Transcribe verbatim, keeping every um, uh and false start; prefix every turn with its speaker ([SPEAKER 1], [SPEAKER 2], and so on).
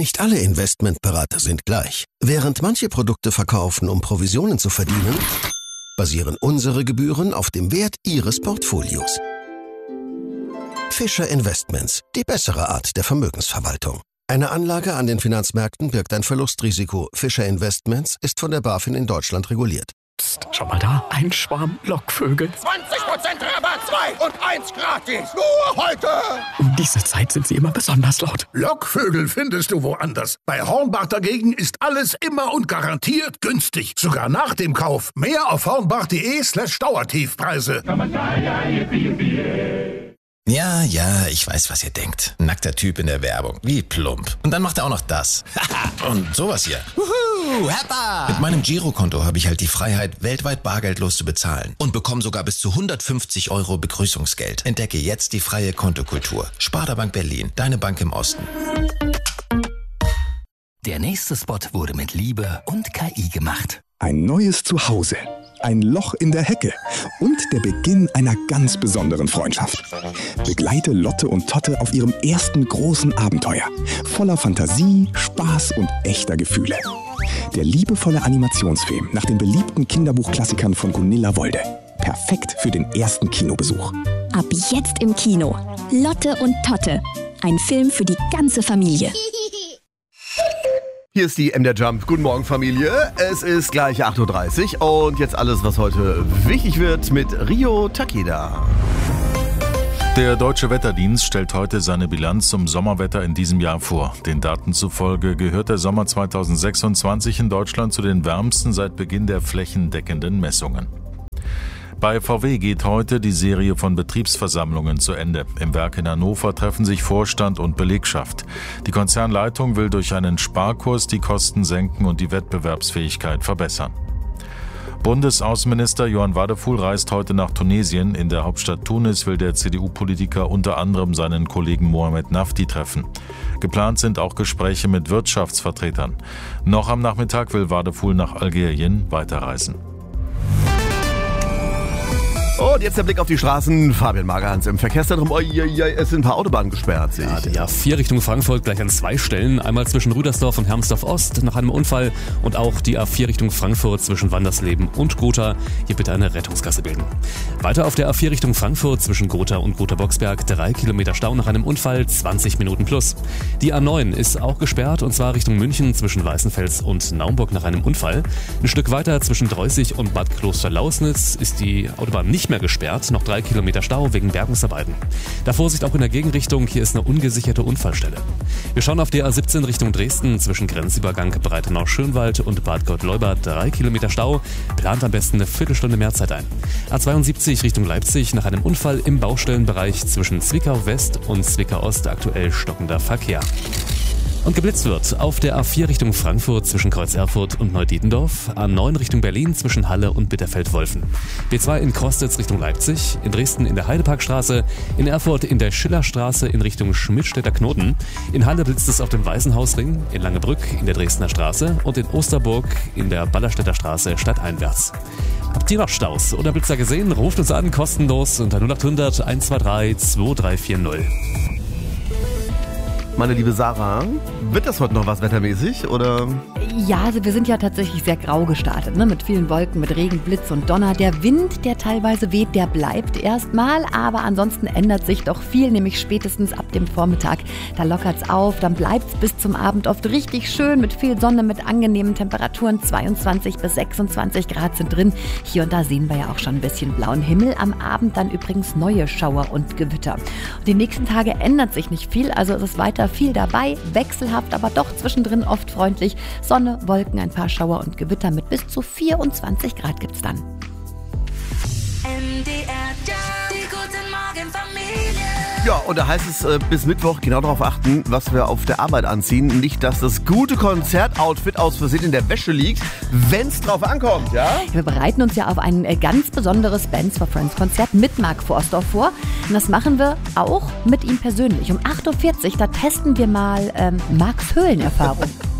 [SPEAKER 1] Nicht alle Investmentberater sind gleich. Während manche Produkte verkaufen, um Provisionen zu verdienen, basieren unsere Gebühren auf dem Wert Ihres Portfolios. Fischer Investments, die bessere Art der Vermögensverwaltung. Eine Anlage an den Finanzmärkten birgt ein Verlustrisiko. Fischer Investments ist von der BaFin in Deutschland reguliert.
[SPEAKER 2] Psst, schau mal da, ein Schwarm Lockvögel.
[SPEAKER 3] zwanzig Prozent Rabatt, zwei und eins gratis. Nur heute.
[SPEAKER 2] Um diese Zeit sind sie immer besonders laut.
[SPEAKER 3] Lockvögel findest du woanders. Bei Hornbach dagegen ist alles immer und garantiert günstig. Sogar nach dem Kauf. Mehr auf hornbach.de slash Dauertiefpreise.
[SPEAKER 4] Ja, ja, ich weiß, was ihr denkt. Nackter Typ in der Werbung. Wie plump. Und dann macht er auch noch das. Und sowas hier. Wuhu, Heppa! Mit meinem Girokonto habe ich halt die Freiheit, weltweit bargeldlos zu bezahlen. Und bekomme sogar bis zu hundertfünfzig Euro Begrüßungsgeld. Entdecke jetzt die freie Kontokultur. Sparda Bank Berlin, deine Bank im Osten.
[SPEAKER 5] Der nächste Spot wurde mit Liebe und K I gemacht.
[SPEAKER 6] Ein neues Zuhause. Ein Loch in der Hecke und der Beginn einer ganz besonderen Freundschaft. Begleite Lotte und Totte auf ihrem ersten großen Abenteuer. Voller Fantasie, Spaß und echter Gefühle. Der liebevolle Animationsfilm nach den beliebten Kinderbuchklassikern von Gunilla Wolde. Perfekt für den ersten Kinobesuch.
[SPEAKER 7] Ab jetzt im Kino. Lotte und Totte. Ein Film für die ganze Familie.
[SPEAKER 8] Hier ist die M der Jump. Guten Morgen, Familie. Es ist gleich acht Uhr dreißig und jetzt alles, was heute wichtig wird mit Rio Takeda.
[SPEAKER 9] Der Deutsche Wetterdienst stellt heute seine Bilanz zum Sommerwetter in diesem Jahr vor. Den Daten zufolge gehört der Sommer zweitausendsechsundzwanzig in Deutschland zu den wärmsten seit Beginn der flächendeckenden Messungen. Bei V W geht heute die Serie von Betriebsversammlungen zu Ende. Im Werk in Hannover treffen sich Vorstand und Belegschaft. Die Konzernleitung will durch einen Sparkurs die Kosten senken und die Wettbewerbsfähigkeit verbessern. Bundesaußenminister Johann Wadephul reist heute nach Tunesien. In der Hauptstadt Tunis will der C D U-Politiker unter anderem seinen Kollegen Mohamed Nafti treffen. Geplant sind auch Gespräche mit Wirtschaftsvertretern. Noch am Nachmittag will Wadephul nach Algerien weiterreisen.
[SPEAKER 8] Und jetzt der Blick auf die Straßen. Fabian Magerhans im Verkehrszentrum. Oh, ja, ja, es sind ein paar Autobahnen gesperrt, sehe ich.
[SPEAKER 10] Ja, die A vier Richtung Frankfurt gleich an zwei Stellen. Einmal zwischen Rüdersdorf und Hermsdorf Ost nach einem Unfall und auch die A vier Richtung Frankfurt zwischen Wandersleben und Gotha. Hier bitte eine Rettungsgasse bilden. Weiter auf der A vier Richtung Frankfurt zwischen Gotha und Gotha-Boxberg. Drei Kilometer Stau nach einem Unfall, zwanzig Minuten plus. Die A neun ist auch gesperrt und zwar Richtung München zwischen Weißenfels und Naumburg nach einem Unfall. Ein Stück weiter zwischen Dreußig und Bad Klosterlausnitz ist die Autobahn nicht mehr gesperrt, noch drei Kilometer Stau wegen Bergungsarbeiten. Da Vorsicht auch in der Gegenrichtung, hier ist eine ungesicherte Unfallstelle. Wir schauen auf die A siebzehn Richtung Dresden, zwischen Grenzübergang Breitenau-Schönwald und Bad Gott-Leubert, drei Kilometer Stau, plant am besten eine Viertelstunde mehr Zeit ein. A zweiundsiebzig Richtung Leipzig, nach einem Unfall im Baustellenbereich zwischen Zwickau West und Zwickau Ost, aktuell stockender Verkehr. Und geblitzt wird auf der A vier Richtung Frankfurt zwischen Kreuz Erfurt und Neudietendorf, A neun Richtung Berlin zwischen Halle und Bitterfeld-Wolfen, B zwei in Kostitz Richtung Leipzig, in Dresden in der Heideparkstraße, in Erfurt in der Schillerstraße in Richtung Schmidtstädter Knoten, in Halle blitzt es auf dem Weißenhausring, in Langebrück in der Dresdner Straße und in Osterburg in der Ballerstädter Straße stadteinwärts. Habt ihr noch Staus oder Blitzer gesehen? Ruft uns an, kostenlos unter null achthundert eins zwei drei zwei drei vier null.
[SPEAKER 8] Meine liebe Sarah, wird das heute noch was wettermäßig, oder?
[SPEAKER 11] Ja, also wir sind ja tatsächlich sehr grau gestartet, ne? Mit vielen Wolken, mit Regen, Blitz und Donner. Der Wind, der teilweise weht, der bleibt erstmal, aber ansonsten ändert sich doch viel, nämlich spätestens ab dem Vormittag. Da lockert's auf, dann bleibt's bis zum Abend oft richtig schön mit viel Sonne, mit angenehmen Temperaturen. zweiundzwanzig bis sechsundzwanzig Grad sind drin. Hier und da sehen wir ja auch schon ein bisschen blauen Himmel. Am Abend dann übrigens neue Schauer und Gewitter. Und die nächsten Tage ändert sich nicht viel, also es ist weiter viel dabei, wechselhaft, aber doch zwischendrin oft freundlich. Sonne, Wolken, ein paar Schauer und Gewitter mit bis zu vierundzwanzig Grad gibt's dann.
[SPEAKER 8] Ja, und da heißt es äh, bis Mittwoch genau darauf achten, was wir auf der Arbeit anziehen. Nicht, dass das gute Konzertoutfit aus Versehen in der Wäsche liegt, wenn es drauf ankommt, ja?
[SPEAKER 11] Wir bereiten uns ja auf ein äh, ganz besonderes Bands for Friends Konzert mit Mark Forster vor. Und das machen wir auch mit ihm persönlich. Um acht Uhr vierzig, da testen wir mal ähm, Marks Höhlenerfahrung.